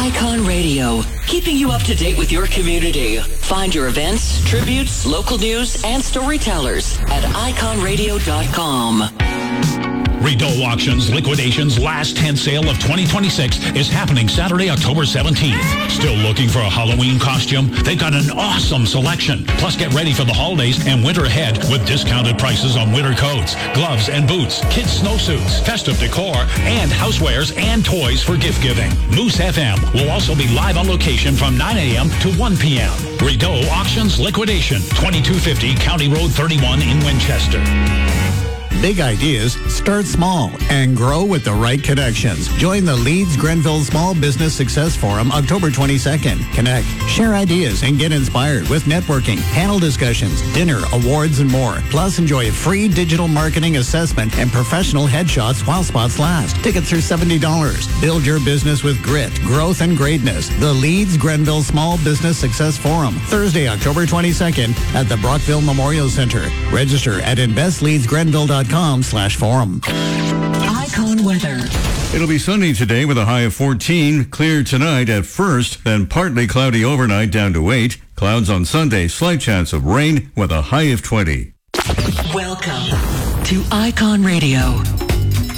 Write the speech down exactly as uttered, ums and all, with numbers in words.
Icon Radio, keeping you up to date with your community. Find your events, tributes, local news, and storytellers at icon radio dot com. Rideau Auctions Liquidation's last tent sale of twenty twenty-six is happening Saturday, October seventeenth. Still looking for a Halloween costume? They've got an awesome selection. Plus, get ready for the holidays and winter ahead with discounted prices on winter coats, gloves and boots, kids' snowsuits, festive decor, and housewares and toys for gift giving. Moose F M will also be live on location from nine a.m. to one p.m. Rideau Auctions Liquidation, twenty-two fifty County Road thirty-one in Winchester. Big ideas start small and grow with the right connections. Join the Leeds Grenville Small Business Success Forum October twenty-second. Connect, share ideas, and get inspired with networking, panel discussions, dinner, awards, and more. Plus, enjoy a free digital marketing assessment and professional headshots while spots last. Tickets are seventy dollars. Build your business with grit, growth, and greatness. The Leeds Grenville Small Business Success Forum, Thursday, October twenty-second at the Brockville Memorial Center. Register at invest leeds grenville dot com slash forum. Icon weather. It'll be sunny today with a high of fourteen. Clear tonight at first, then partly cloudy overnight down to eight. Clouds on Sunday, slight chance of rain with a high of twenty. Welcome to Icon Radio.